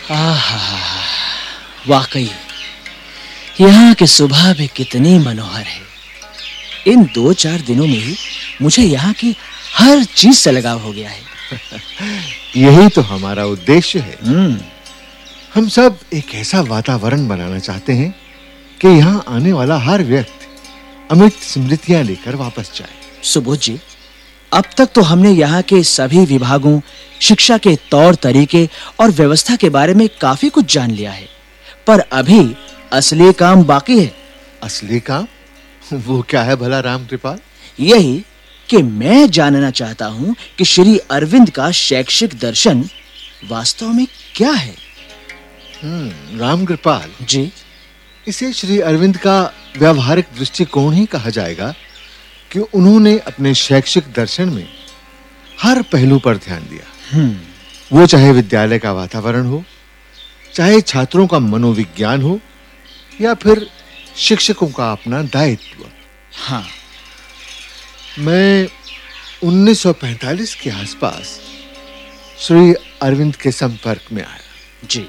आहा, वाकई यहाँ की सुबह भी कितनी मनोहर है। इन 2-4 दिनों में ही मुझे यहाँ की हर चीज से लगाव हो गया है। यही तो हमारा उद्देश्य है। हम सब एक ऐसा वातावरण बनाना चाहते हैं कि यहाँ आने वाला हर व्यक्ति अमिट स्मृतियां लेकर वापस जाए। सुबोध जी, अब तक तो हमने यहाँ के सभी विभागों, शिक्षा के तौर तरीके और व्यवस्था के बारे में काफी कुछ जान लिया है, पर अभी असली काम बाकी है। असली काम? वो क्या है भला राम कृपाल? यही कि मैं जानना चाहता हूँ कि श्री अरविंद का शैक्षिक दर्शन वास्तव में क्या है। राम कृपाल जी, इसे श्री अरविंद का व्यावहारिक दृष्टिकोण ही कहा जाएगा कि उन्होंने अपने शैक्षिक दर्शन में हर पहलू पर ध्यान दिया। वो चाहे विद्यालय का वातावरण हो, चाहे छात्रों का मनोविज्ञान हो, या फिर शिक्षकों का अपना दायित्व। हाँ, मैं 1945 के आसपास श्री अरविंद के संपर्क में आया। जी,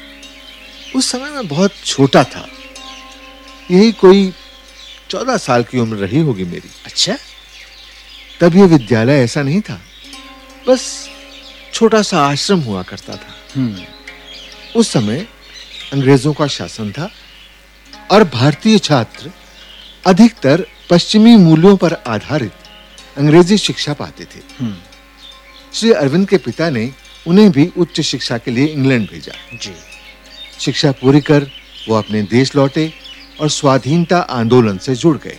उस समय मैं बहुत छोटा था, यही कोई 14 साल की उम्र रही होगी मेरी। अच्छा, तब ये विद्यालय ऐसा नहीं था, बस छोटा सा आश्रम हुआ करता था। उस समय अंग्रेजों का शासन था और भारतीय छात्र अधिकतर पश्चिमी मूल्यों पर आधारित अंग्रेजी शिक्षा पाते थे। श्री अरविंद के पिता ने उन्हें भी उच्च शिक्षा के लिए इंग्लैंड भेजा। जी, शिक्षा पूरी कर वो अपने देश लौटे और स्वाधीनता आंदोलन से जुड़ गए।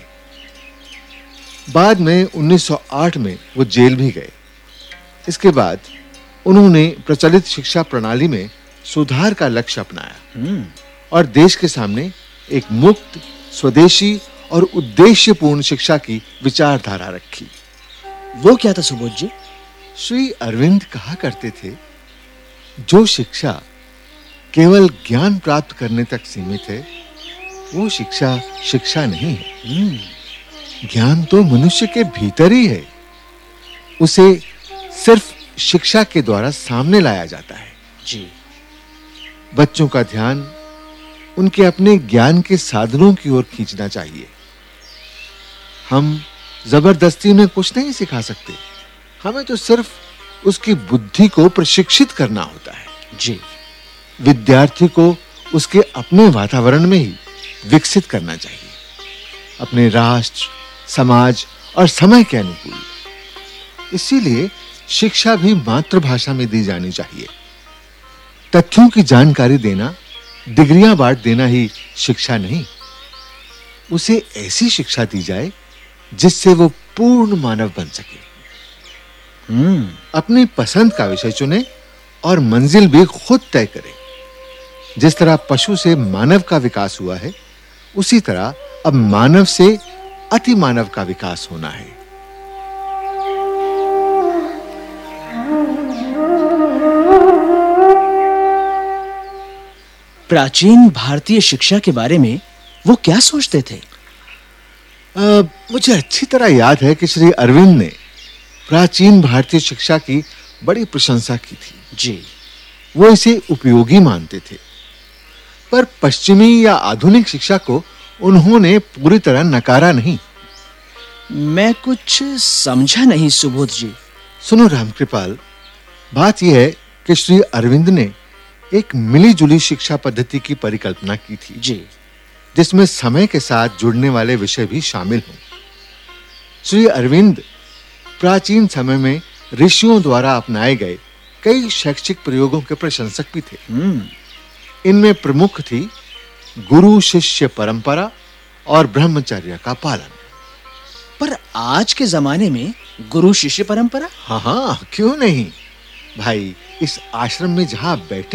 बाद में 1908 में वो जेल भी गए। इसके बाद उन्होंने प्रचलित शिक्षा प्रणाली में सुधार का लक्ष्य अपनाया और देश के सामने एक मुक्त, स्वदेशी और उद्देश्यपूर्ण शिक्षा की विचारधारा रखी। वो क्या था सुबोध जी? श्री अरविंद कहा करते थे, जो शिक्षा केवल ज्ञान प्राप्त करने तक सीमित है, वो शिक्षा नहीं है। ज्ञान तो मनुष्य के भीतर ही है, उसे सिर्फ शिक्षा के द्वारा सामने लाया जाता है। जी, बच्चों का ध्यान उनके अपने ज्ञान के साधनों की ओर खींचना चाहिए। हम जबरदस्ती में कुछ नहीं सिखा सकते, हमें तो सिर्फ उसकी बुद्धि को प्रशिक्षित करना होता है। जी, विद्यार्थी को उसके अपने वातावरण में ही विकसित करना चाहिए, अपने राष्ट्र, समाज और समय के अनुकूल। इसीलिए शिक्षा भी मातृभाषा में दी जानी चाहिए। तथ्यों की जानकारी देना, डिग्रियां बांट देना ही शिक्षा नहीं। उसे ऐसी शिक्षा दी जाए जिससे वो पूर्ण मानव बन सके। अपनी पसंद का विषय चुने और मंजिल भी खुद तय करे। जिस तरह पशु से मानव का विकास हुआ है, उसी तरह अब मानव से अति मानव का विकास होना है। प्राचीन भारतीय शिक्षा के बारे में वो क्या सोचते थे? मुझे अच्छी तरह याद है कि श्री अरविंद ने प्राचीन भारतीय शिक्षा की बड़ी प्रशंसा की थी। जी, वो इसे उपयोगी मानते थे, पर पश्चिमी या आधुनिक शिक्षा को उन्होंने पूरी तरह नकारा नहीं। मैं कुछ समझा नहीं सुबोध जी। सुनो रामकृपाल, बात यह है कि श्री अरविंद ने एक मिली-जुली शिक्षा पद्धति की परिकल्पना की थी। जी, जिसमें समय के साथ जुड़ने वाले विषय भी शामिल हों। श्री अरविंद प्राचीन समय में ऋषियों द्वारा अपनाए गए कई शैक्षिक प्रयोगों के प्रशंसक भी थे। इनमें प्रमुख थी गुरु शिष्य परंपरा और ब्रह्मचर्य का पालन। पर आज के जमाने में गुरु शिष्य परंपरा? हाँ, क्यों नहीं भाई। इस आश्रम में जहां बैठे